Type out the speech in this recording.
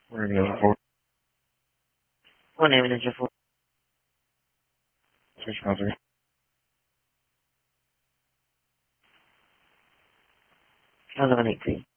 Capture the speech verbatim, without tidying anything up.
We're going to vote. What name is your full? Switch mother. eleven eighteen.